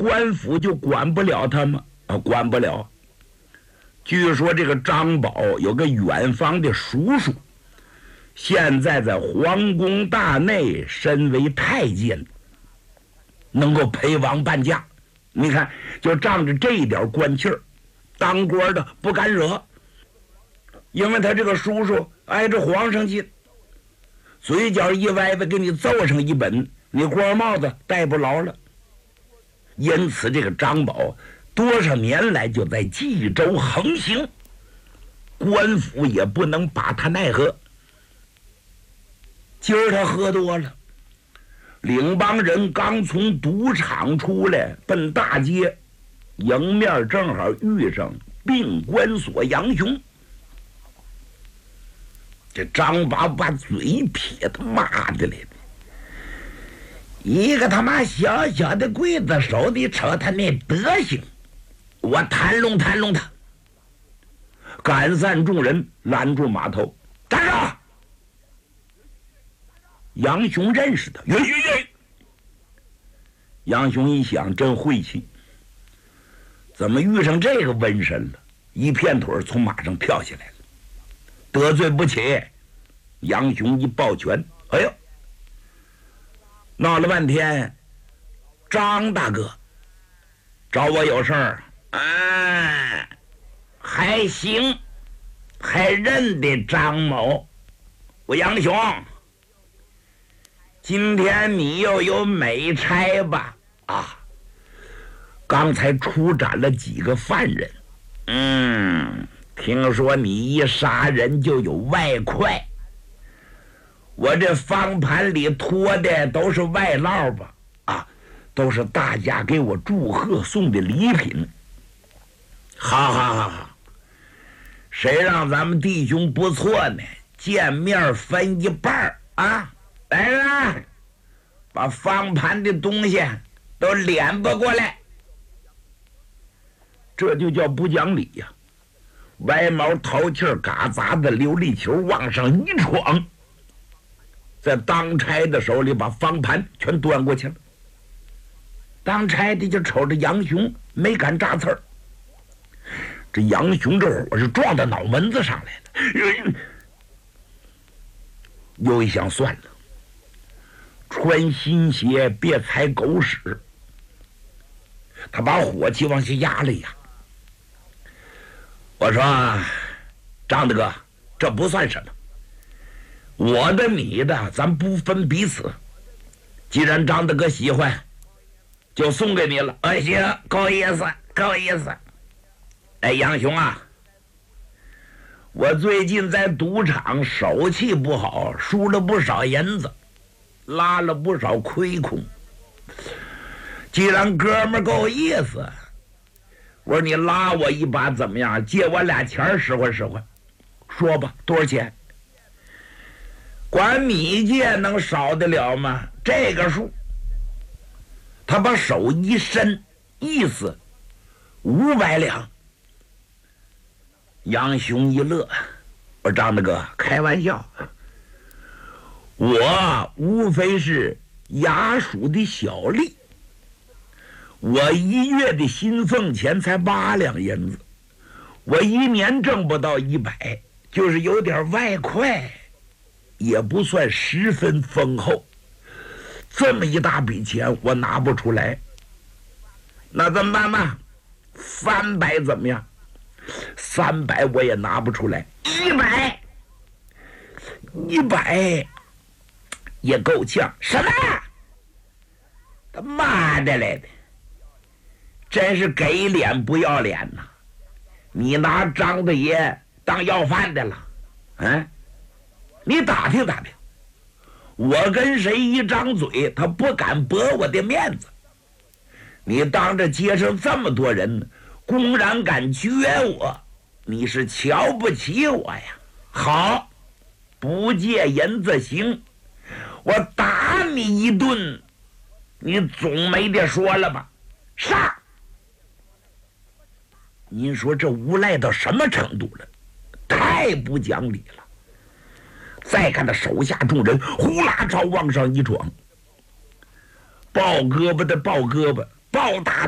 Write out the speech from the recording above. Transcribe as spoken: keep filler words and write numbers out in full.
官府就管不了他吗？啊，管不了。据说这个张宝有个远房的叔叔，现在在皇宫大内身为太监，能够陪王伴驾。你看，就仗着这一点官气儿，当官的不敢惹，因为他这个叔叔挨着皇上近，嘴角一歪歪，给你奏上一本，你官帽子戴不牢了。因此，这个张宝多少年来就在冀州横行，官府也不能把他奈何。今儿他喝多了，领帮人刚从赌场出来，奔大街，迎面正好遇上病关所杨雄。这张宝把嘴撇他妈的来，一个他妈小小的刽子手，你瞅他那德行，我弹拢弹拢他。赶散众人，拦住马头，站住！杨雄认识他，哟哟哟！杨雄一想，真晦气，怎么遇上这个瘟神了？一片腿从马上跳下来了，得罪不起。杨雄一抱拳，哎呦，闹了半天，张大哥找我有事儿，哎，还行，还认得张某。我杨雄，今天你又有美差吧？啊，刚才出斩了几个犯人，嗯，听说你一杀人就有外快，我这方盘里托的都是外捞吧？啊，都是大家给我祝贺送的礼品。好好好好，谁让咱们弟兄不错呢？见面分一半啊！来了，把方盘的东西都敛吧过来。这就叫不讲理呀、啊！歪毛淘气儿嘎杂的琉璃球往上一闯，在当差的手里把方盘全端过去了。当差的就瞅着杨雄，没敢扎刺儿。这杨雄这火是撞到脑门子上来了，又一想算了，穿新鞋别踩狗屎。他把火气往下压了压。我说，张大哥，这不算什么，我的你的咱不分彼此，既然张大哥喜欢，就送给你了。哎，行，够意思，够意思。哎，杨雄啊，我最近在赌场手气不好，输了不少银子，拉了不少亏空。既然哥们儿够意思，我说你拉我一把怎么样？借我俩钱使唤使唤。说吧，多少钱？管米借能少得了吗？这个数。他把手一伸，意思五百两。杨雄一乐，我说张大哥开玩笑，我无非是衙署的小吏，我一月的薪俸钱才八两银子，我一年挣不到一百，就是有点外快，也不算十分丰厚。这么一大笔钱我拿不出来，那怎么办嘛？三百怎么样？三百我也拿不出来，一百，一百也够呛。什么？他妈的来的！真是给脸不要脸呐！你拿张大爷当要饭的了？嗯，你打听打听，我跟谁一张嘴，他不敢驳我的面子。你当着街上这么多人，公然敢撅我，你是瞧不起我呀？好，不借银子行，我打你一顿，你总没得说了吧？杀！您说这无赖到什么程度了？太不讲理了！再看他手下众人呼啦朝往上一闯，抱胳膊的抱胳膊，抱大